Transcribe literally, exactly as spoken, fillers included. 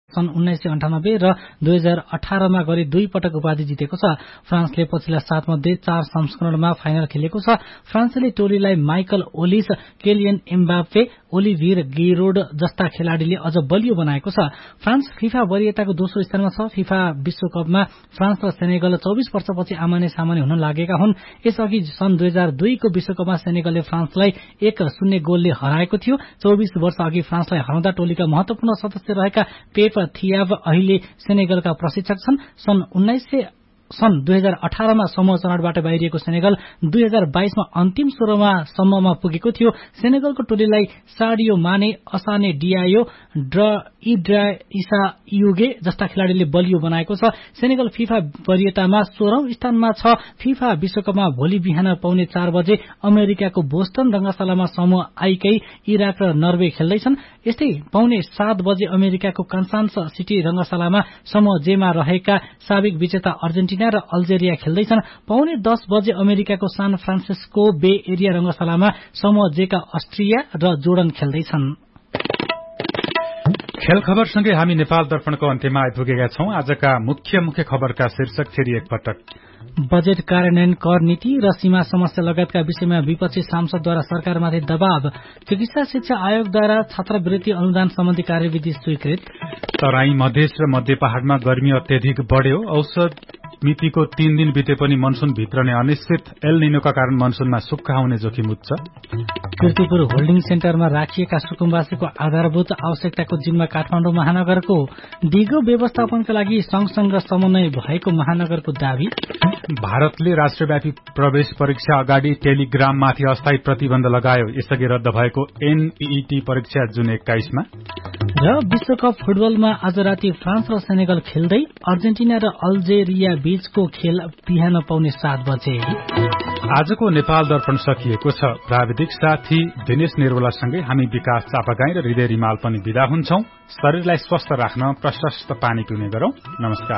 सन् उन्नाइस सय अन्ठानब्बे र दुई हजार अठारमा गरी दुई पटक उपाधि जितेको छ। फ्रान्सले पछिल्ला सात मध्ये चार संस्करणमा फाइनल खेलेको छ। फ्रान्सेली टोलीलाई माइकल ओलिस, केलियन एम्बाप्पे, ओलिभियर गिरोड जस्ता खेलाड़ीले अझ बलियो बनाएको छ। फ्रान्स फिफा वरियताको दोस्रो स्थानमा छ। फिफा विश्वकपमा फ्रान्स र सेनेगल चौबिस वर्षपछि आमाने सामाने हुन लागेका हुन्। यसअघि सन् दुई हजार दुईको विश्वकपमा सेनेगलले फ्रान्सलाई एक शून्य गोलले हराएको थियो। चौबिस वर्ष अघि फ्रान्सलाई हराउँदा टोलीका महत्वपूर्ण सदस्य रहेका पेप थियाब अहिले सेनेगलका प्रशिक्षक छन्। सन् उन्नाइस सय सन् दुई हजार अठारमा समूह चरणबाट बाहिरिएको सेनेगल दुई हजार बाइसमा अन्तिम सोह्रमा सम्ममा पुगेको थियो। सेनेगलको टोलीलाई साडियो माने, असाने डियायो, ड्र इड्रा इसा युगे जस्ता खेलाड़ीले बलियो बनाएको छ। सेनेगल फिफा वरियतामा सोह्रौं स्थानमा छ। फिफा विश्वकपमा भोलि बिहान पाउने चार बजे अमेरिकाको बोस्टन रंगशालामा समूह आईकै इराक र नर्वे खेल्दैछन्। यस्तै पाउने सात बजे अमेरिकाको कान्सास सिटी रंगशालामा समूह जेमा रहेका साबिक विजेता अर्जेन्टिना र अल्जेरिया खेल्दैछन्। पाउने दस बजे अमेरिकाको सान फ्रान्सिस्को बे एरिया रंगशालामा समूह जेका अस्ट्रिया र जोर्डन खेल्दैछन्। खेल खबरसँगै हामी नेपाल दर्पणको अन्त्यमा आइपुगेका छौं। आजका मुख्य मुख्य खबरका शीर्षक फेरि एकपटक। बजेट कार्यान्वयन, कर नीति र सीमा समस्या लगायतका विषयमा विपक्षी सांसदद्वारा सरकारमाथि दबाव। चिकित्सा शिक्षा आयोगद्वारा छात्रवृत्ति अनुदान सम्बन्धी कार्यविधि स्वीकृत। तराई, मधेस र मध्य पहाड़मा गर्मी अत्यधिक बढ़्यो। औषध मितिको तीन दिन बिते पनि मनसून भित्रने अनिश्चित। एल निनोका कारण मनसूनमा सुक्खा हुने जोखिम उच्च। कीर्तिपुर होल्डिङ सेन्टरमा राखिएका सुकुम्बासीको आधारभूत आवश्यकताको जिम्मा काठमाडौँ महानगरको। दिगो व्यवस्थापनका लागि सँगसँग समन्वय भएको महानगरको दावी। भारतले राष्ट्रव्यापी प्रवेश परीक्षा अगाडि टेलिग्राममाथि अस्थायी प्रतिबन्ध लगायो। यसअघि रद्द भएको एनईटी परीक्षा जुन एक्काइसमा। र विश्वकप फुटबलमा आज राति फ्रान्स र सेनेगल खेल्दै। अर्जेन्टिना र अल्जेरिया बीचको खेल बिहान पाउने सात बजे। आजको नेपाल दर्पण सकिएको छ। प्राविधिक साथी दिनेश निर्मलासँगै हामी विकास चापागाई र हृदय रिमाल पनि विदा हुन्छौं। शरीरलाई स्वस्थ राख्न प्रशस्त पानी पिउने गरौं। नमस्कार।